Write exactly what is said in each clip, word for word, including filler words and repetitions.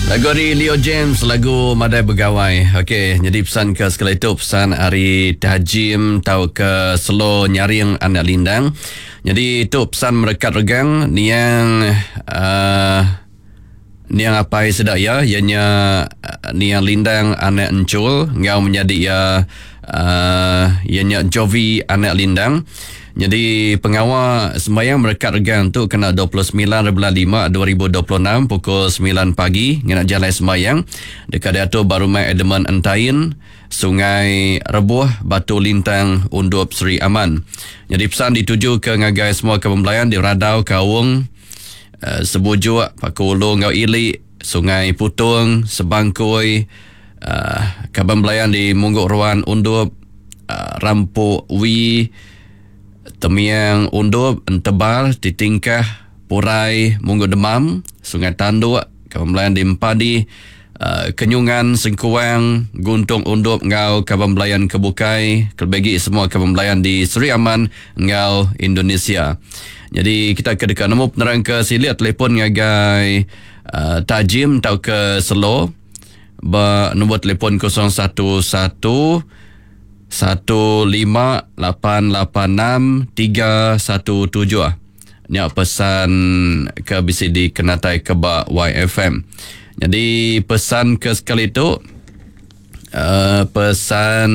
Lagu dari Leo James, lagu Madai Begawai. Okey, jadi pesan ke sekali itu, pesan Ari Tajim tahu ke Selo Nyaring Anak Lindang. Jadi itu pesan merekat regang ni yang uh, ni yang apa sedak ya, ianya uh, ni yang Lindang Anak Encul ngau menjadi ya uh, ianya Jovi Anak Lindang. Jadi pengawal sembahyang merekat regang tu kena dua puluh sembilan bulan lima dua ribu dua puluh enam pukul sembilan pagi ngena jalan sembahyang dekat dia tu baru mai Edmund Entain Sungai Rebuh Batu Lintang Undup Seri Aman. Jadi pesan dituju ke ngagai semua kepembelayan di Radau Kawung uh, Sebujuk Pakulu Ngau Ilik Sungai Putung Sebangkoi uh, kepembelayan di Mungguk Ruan Undup uh, Rampuk Wi Temiang Undup, Entebal, Titingkah, Purai, Mungguk Demam, Sungai Tanduk, Kepembelayan di Empadi, uh, Kenyungan, Sengkuang, Guntung Undup, Ngau, Kepembelayan Kebukai, kelebagi semua kepembelayan di Seri Aman, Ngau, Indonesia. Jadi kita ke dekat nombor penerang ke silit telefon ngagai uh, Tajim tau ke Selo, ba nombor telefon kosong satu satu satu lima lapan lapan enam tiga satu tujuh. Ni pesan ke B C D Kenatai Kebak Y F M. Jadi pesan ke sekali itu uh, pesan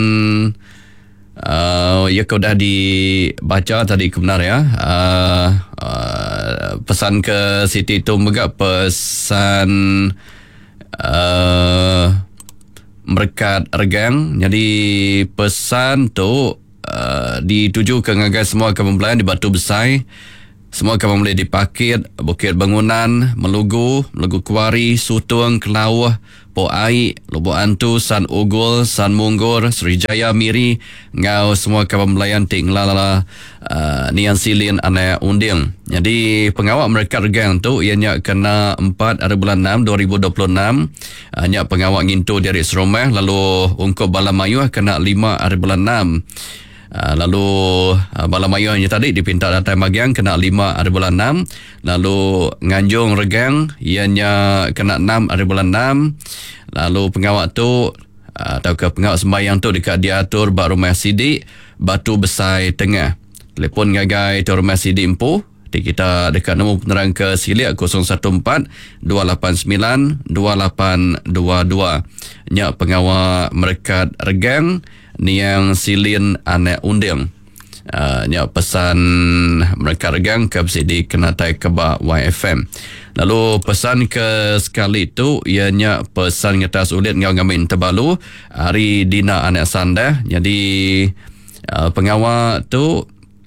uh, ya kau dah dibaca tadi kebenar ya. Uh, uh, pesan ke Siti itu megak pesan uh, merekat regang. Jadi pesan tu uh, dituju ke ngagai semua kepembelayan di Batu Besai, semua kepembelayan di Pakit, Bukit Bangunan, Melugu, Melugu Kuari, Sutung, Kelawah, Po Ai, Lubuk Antu, San Ugul, San Munggur, Srijaya Miri, ngau semua kepembelayan Tik Ngelala, uh, Nian Silin Anak Unding. Jadi pengawal merekat regang tu ianya kena empat hari bulan enam dua ribu dua puluh enam. Hanya pengawal ngintu dari Seromah, lalu Ungkup Balamayuh kena lima hari bulan enam. Uh, lalu uh, Balamayuh yang tadi di Pintar Datai Magiang kena lima hari bulan enam. Lalu Nganjung Regang ianya kena enam hari bulan enam. Lalu pengawal tu uh, atau ke pengawal sembahyang tu dekat diatur Bak Rumah Sidik Batu Besai Tengah. Telefon ngagai tu Rumah Sidik Empu. Kita dekat nombor penerang ke silik kosong satu empat dua lapan sembilan dua lapan dua dua. Nyak pengawal merekat regang ni yang Silin Anak Unding. Uh, nyak pesan merekat regang ke B C D Kenatai Kebak Y F M. Lalu pesan ke sekali tu ianya pesan ngetas ulit ngau ngamin Tebalu Hari Dina Anak Sandah. Jadi uh, pengawal tu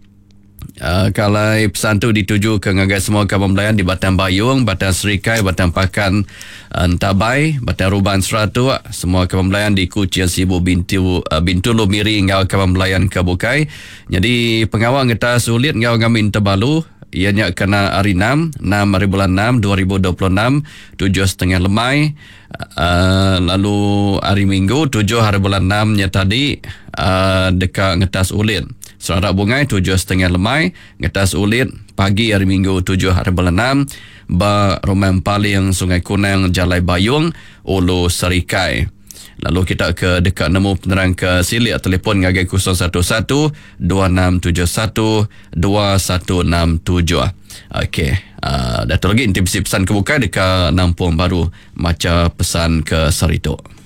Uh, kalau pesan tu dituju ke ngagai semua kepembelayan di Batang Bayung, Batang Serikai, Batang Pakan uh, Tabai, Batang Ruban Seratu, semua kepembelayan di Kucian Sibu Bintu uh, Bintulu Miri ngau kepembelayan Kebukai. Jadi pengawal ngeta sulit ngau ngamin Tebalu ianya kena hari enam, enam hari bulan enam dua ribu dua puluh enam, tujuh setengah lemai. Uh, lalu hari Minggu tujuh hari bulan enam nya tadi uh, dekat ngetas ulit. Serarak Bungai tujuh setengah lemai, ngetas ulit pagi hari Minggu tujuh hari bulan enam, ba Rumah Paling Sungai Kunang Jalai Bayung Ulu Serikai. Lalu kita ke dekat nombor penerang ke silik telefon ngagai kosong satu satu dua enam tujuh satu dua satu enam tujuh. Okey, uh, dah tu lagi inti pesan kebuka dekat Nampung Baru maca pesan ke Sarito.